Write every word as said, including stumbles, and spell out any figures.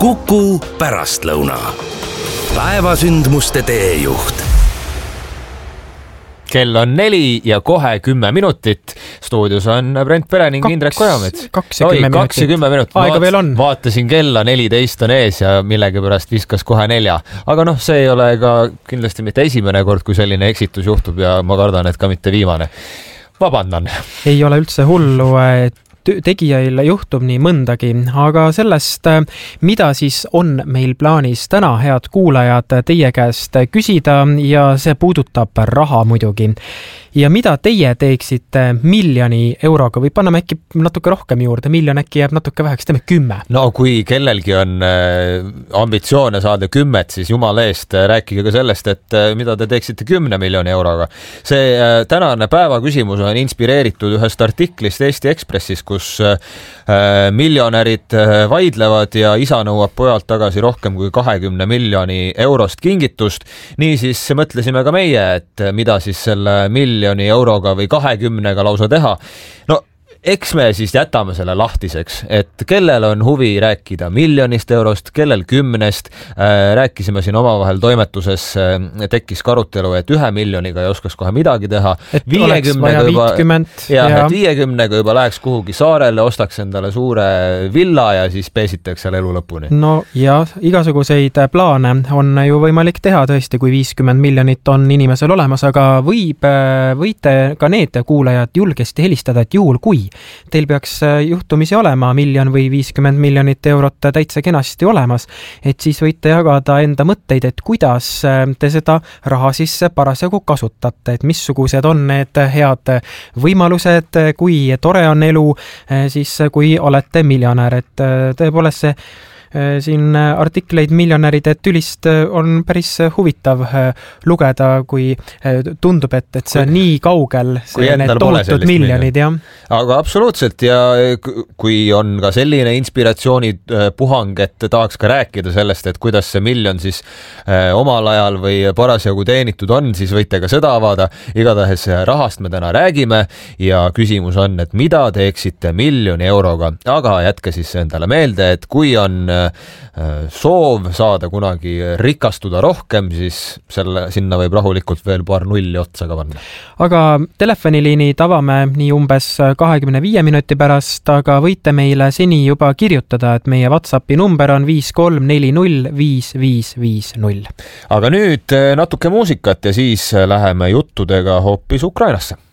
Kuku pärastlõuna. Päevasündmuste teejuht. Kell on neli ja kohe kümme minutit. Stuudios on Brent Pere ning Indrek Kojamets. Kaks ja kümme minutit. Kaks ja kümme minutit. Aega veel on. Vaatasin kella, neliteist on ees ja millegi pärast viskas kohe nelja. Aga noh, see ei ole ka kindlasti mitte esimene kord, kui selline eksitus juhtub ja ma kardan, et ka mitte viimane. Vabandan. Ei ole üldse hullu, et tegijail juhtub nii mõndagi, aga sellest, mida siis on meil plaanis täna, head kuulajad, teie käest küsida ja see puudutab raha muidugi. Ja mida teie teeksite miljoni euroga või paneme äkki natuke rohkem juurde, miljon äkki jääb natuke väheks, teeme kümme. No kui kellelgi on ambitsioone saada kümmet, siis jumala eest rääkige ka sellest, et mida te teeksite kümne miljoni euroga. See tänane päeva küsimus on inspireeritud ühest artiklist Eesti Ekspressis, kus miljonärid vaidlevad ja isa nõuab pojalt tagasi rohkem kui kahekümne miljoni eurost kingitust. Nii siis mõtlesime ka meie, et mida siis selle miljoni euroga või kahekümnega lausa teha. No eks me siis jätame selle lahtiseks, et kellel on huvi rääkida miljonist eurost, kellel kümnest. Rääkisime siin omavahel toimetuses, tekkis karutelu, et ühe miljoniga ei oskaks kohe midagi teha. Et oleks vaja viitkümmend. Ja, ja. Et viiekümnega juba läheks kuhugi saarele, ostaks endale suure villa ja siis peesitaks seal elu lõpuni. No ja igasuguseid plaane on ju võimalik teha tõesti, kui viiskümmend miljonit on inimesel olemas, aga võib, võite ka need kuulajad julgesti helistada, et juhul kui teil peaks juhtumisi olema miljon või viiskümmend miljonit eurot täitsa kenasti olemas, et siis võite jagada enda mõtteid, et kuidas te seda raha siis parasjagu kasutate, et missugused on need head võimalused, kui tore on elu, siis kui olete miljonär, et tõepoolest see siin artikleid miljonäride tülist on päris huvitav lugeda, kui tundub, et, et see on nii kaugel, see need tohutud miljonid. Ja. Aga absoluutselt ja kui on ka selline inspiratsioonipuhang, et tahaks ka rääkida sellest, et kuidas see miljon siis omal ajal või parasjagu teenitud on, siis võite ka seda avada. Igatahes rahast me täna räägime ja küsimus on, et mida teeksite miljoni euroga, aga jätke siis endale meelde, et kui on soov saada kunagi rikastuda rohkem, siis selle, sinna võib rahulikult veel paar nulli otsa ka panna. Aga telefoniliini tavame nii umbes kahekümne viie minuti pärast, aga võite meile seni juba kirjutada, et meie WhatsAppi number on viis kolm neli null viis viis viis null. Aga nüüd natuke muusikat ja siis läheme juttudega hoopis Ukrainasse.